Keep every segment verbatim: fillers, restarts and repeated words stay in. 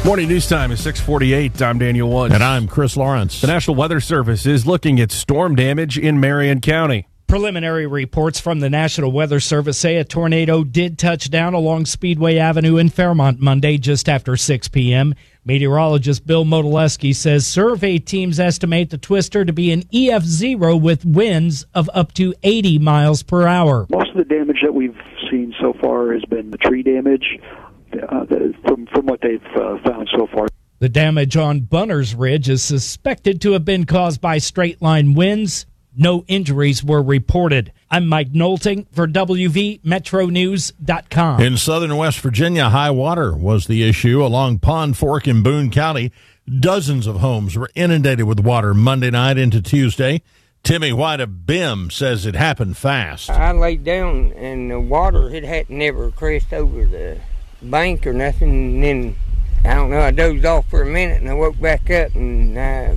Morning news time is six forty-eight. I'm Daniel Woods. And I'm Chris Lawrence. The National Weather Service is looking at storm damage in Marion County. Preliminary reports from the National Weather Service say a tornado did touch down along Speedway Avenue in Fairmont Monday just after six p.m. Meteorologist Bill Modolewski says survey teams estimate the twister to be an E F zero with winds of up to eighty miles per hour. Most of the damage that we've seen so far has been the tree damage uh, the, from, from what they've uh, found so far. The damage on Bunner's Ridge is suspected to have been caused by straight-line winds. No injuries were reported. I'm Mike Knowlting for W V Metro News dot com. In southern West Virginia, high water was the issue along Pond Fork in Boone County. Dozens of homes were inundated with water Monday night into Tuesday. Timmy White of B I M says it happened fast. I laid down and the water, it hadn't never crashed over the bank or nothing. And then, I don't know, I dozed off for a minute and I woke back up and I...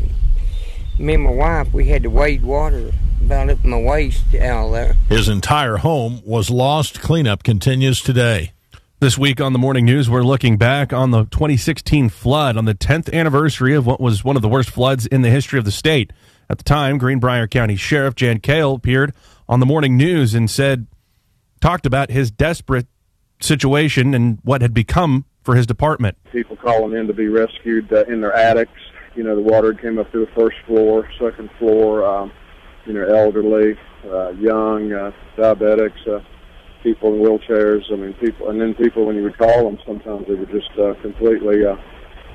me and my wife, we had to wade water about up my waist out there. His entire home was lost. Cleanup continues today. This week on the Morning News, we're looking back on the twenty sixteen flood, on the tenth anniversary of what was one of the worst floods in the history of the state. At the time, Greenbrier County Sheriff Jan Kale appeared on the Morning News and said, talked about his desperate situation and what had become for his department. People calling in to be rescued uh, in their attics. You know, the water came up to the first floor, second floor, um, you know, elderly, uh, young, uh, diabetics, uh, people in wheelchairs. I mean, people, and then people, when you would call them, sometimes they were just uh, completely, uh,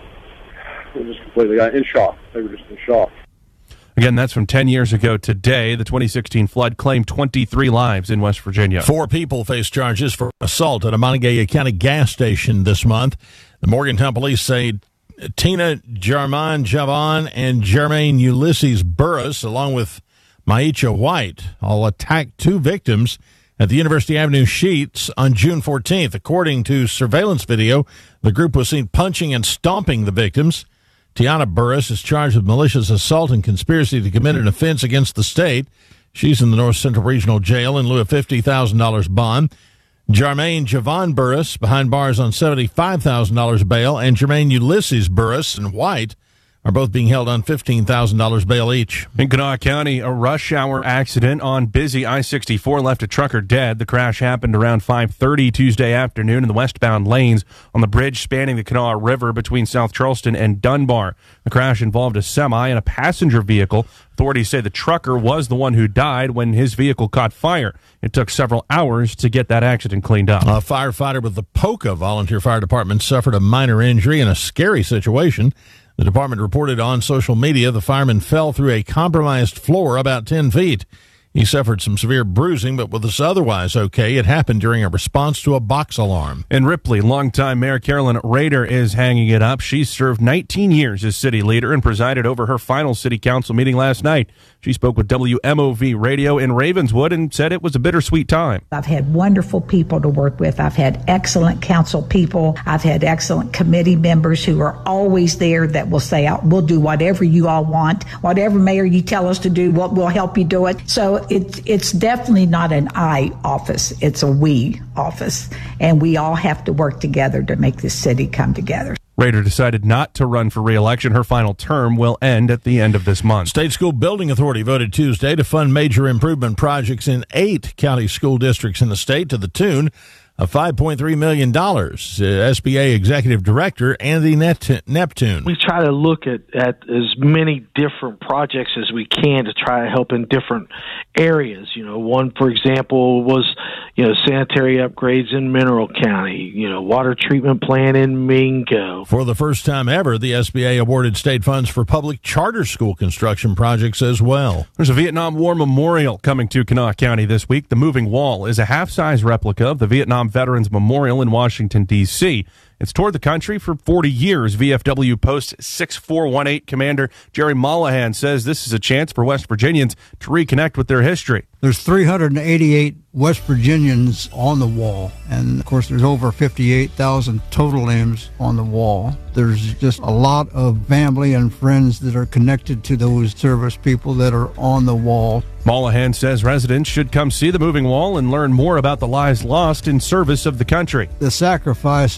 they were just completely uh, in shock. They were just in shock. Again, that's from ten years ago today. The twenty sixteen flood claimed twenty-three lives in West Virginia. Four people face charges for assault at a Montague County gas station this month. The Morgantown police say Tina Jarman Javan and Jermaine Ulysses Burris, along with Maicha White, all attacked two victims at the University Avenue Sheets on June fourteenth. According to surveillance video, the group was seen punching and stomping the victims. Tiana Burris is charged with malicious assault and conspiracy to commit an offense against the state. She's in the North Central Regional Jail in lieu of fifty thousand dollars bond. Jermaine Javon Burris behind bars on seventy-five thousand dollars bail, and Jermaine Ulysses Burris and White are both being held on fifteen thousand dollars bail each. In Kanawha County, a rush hour accident on busy I sixty-four left a trucker dead. The crash happened around five thirty Tuesday afternoon in the westbound lanes on the bridge spanning the Kanawha River between South Charleston and Dunbar. The crash involved a semi and a passenger vehicle. Authorities say the trucker was the one who died when his vehicle caught fire. It took several hours to get that accident cleaned up. A firefighter with the Polka Volunteer Fire Department suffered a minor injury in a scary situation. The department reported on social media the fireman fell through a compromised floor about ten feet. He suffered some severe bruising, but was otherwise okay. It happened during a response to a box alarm. In Ripley, longtime Mayor Carolyn Rader is hanging it up. She served nineteen years as city leader and presided over her final city council meeting last night. She spoke with W M O V Radio in Ravenswood and said it was a bittersweet time. I've had wonderful people to work with. I've had excellent council people. I've had excellent committee members who are always there that will say, we'll do whatever you all want. Whatever, Mayor, you tell us to do, we'll, we'll help you do it. So it's, it's definitely not an I office. It's a we office. And we all have to work together to make this city come together. Rader decided not to run for re-election. Her final term will end at the end of this month. State School Building Authority voted Tuesday to fund major improvement projects in eight county school districts in the state to the tune of five point three million dollars. Uh, S B A Executive Director Andy Net- Neptune. We try to look at, at as many different projects as we can to try to help in different areas. You know, one, for example, was, you know, sanitary upgrades in Mineral County, you know, water treatment plant in Mingo. For the first time ever, the S B A awarded state funds for public charter school construction projects as well. There's a Vietnam War memorial coming to Kanawha County this week. The Moving Wall is a half-size replica of the Vietnam Veterans Memorial in Washington, D C It's toured the country for forty years. V F W Post six four one eight Commander Jerry Mollahan says this is a chance for West Virginians to reconnect with their history. There's three hundred eighty-eight West Virginians on the wall, and of course there's over fifty-eight thousand total names on the wall. There's just a lot of family and friends that are connected to those service people that are on the wall. Mollahan says residents should come see the Moving Wall and learn more about the lives lost in service of the country. The sacrifices that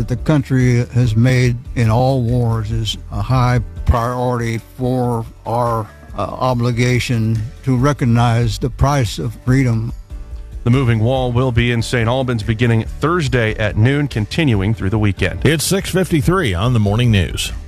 that the country has made in all wars is a high priority for our uh, obligation to recognize the price of freedom. The moving wall will be in Saint Albans beginning Thursday at noon, continuing through the weekend. It's six fifty-three on the Morning News.